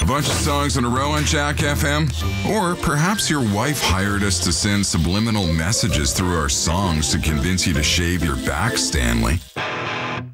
A bunch of songs in a row on Jack FM? Or perhaps your wife hired us to send subliminal messages through our songs to convince you to shave your back, Stanley.